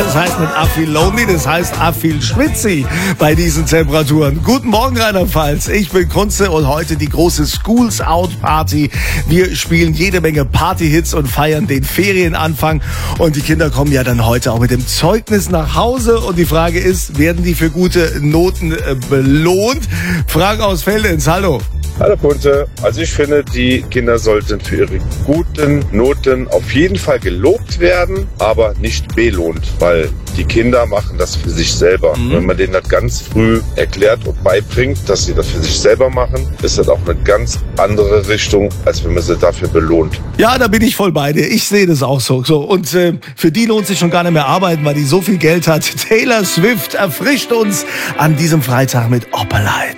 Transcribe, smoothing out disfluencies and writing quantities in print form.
Das heißt nicht viel lonely, das heißt viel schwitzi bei diesen Temperaturen. Guten Morgen, Rheinland-Pfalz. Ich bin Kunze und heute die große Schools Out Party. Wir spielen jede Menge Partyhits und feiern den Ferienanfang. Und die Kinder kommen ja dann heute auch mit dem Zeugnis nach Hause. Und die Frage ist, werden die für gute Noten belohnt? Frank aus Veldenz, hallo. Hallo Kunze, also ich finde, die Kinder sollten für ihre guten Noten auf jeden Fall gelobt werden, aber nicht belohnt, weil die Kinder machen das für sich selber. Wenn man denen das ganz früh erklärt und beibringt, dass sie das für sich selber machen, ist das auch eine ganz andere Richtung, als wenn man sie dafür belohnt. Ja, da bin ich voll bei dir. Ich sehe das auch so. Und für die lohnt sich schon gar nicht mehr arbeiten, weil die so viel Geld hat. Taylor Swift erfrischt uns an diesem Freitag mit Opalite.